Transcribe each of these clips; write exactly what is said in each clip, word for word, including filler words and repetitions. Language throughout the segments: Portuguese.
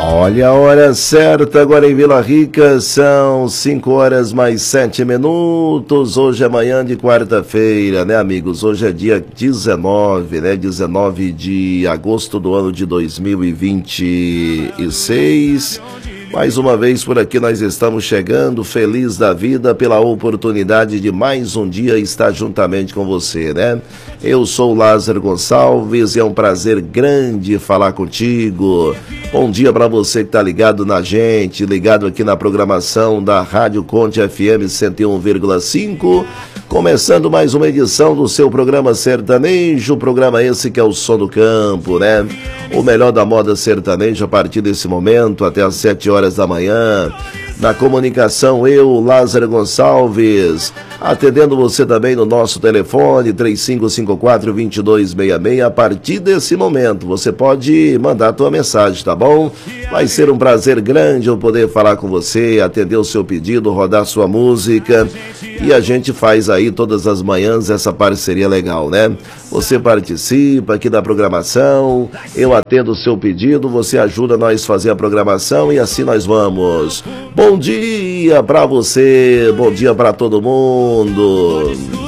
Olha a hora certa agora em Vila Rica, são cinco horas mais sete minutos, hoje é manhã de quarta-feira, né, amigos? Hoje é dia dezenove, né, dezenove de agosto do ano de dois mil e vinte e seis. Mais uma vez por aqui nós estamos chegando, feliz da vida pela oportunidade de mais um dia estar juntamente com você, né? Eu sou o Lázaro Gonçalves e é um prazer grande falar contigo. Bom dia para você que está ligado na gente, ligado aqui na programação da Rádio Conte F M cento e um vírgula cinco. Começando mais uma edição do seu programa sertanejo, programa esse que é o Som do Campo, né? O melhor da moda sertaneja a partir desse momento até às sete horas da manhã. Na comunicação, eu, Lázaro Gonçalves, atendendo você também no nosso telefone três cinco cinco quatro, dois dois seis seis. A partir desse momento, você pode mandar a tua mensagem, tá bom? Vai ser um prazer grande eu poder falar com você, atender o seu pedido, rodar sua música. E a gente faz aí todas as manhãs essa parceria legal, né? Você participa aqui da programação, eu atendo o seu pedido, você ajuda nós a fazer a programação e assim nós vamos. Bom dia pra você, bom dia pra todo mundo.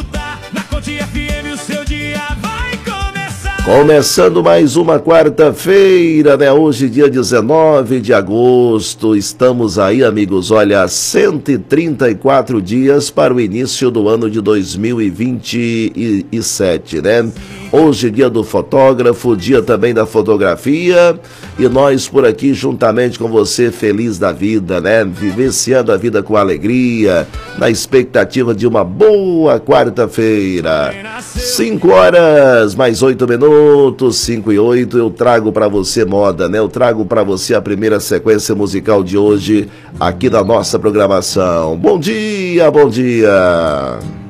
Começando mais uma quarta-feira, né? Hoje, dia dezenove de agosto, estamos aí, amigos, olha, cento e trinta e quatro dias para o início do ano de dois mil e vinte e sete, né? Hoje, dia do fotógrafo, dia também da fotografia, e nós por aqui, juntamente com você, feliz da vida, né? Vivenciando a vida com alegria, na expectativa de uma boa quarta-feira. Cinco horas, mais oito minutos, cinco e oito, eu trago para você moda, né? Eu trago para você a primeira sequência musical de hoje, aqui na nossa programação. Bom dia, bom dia!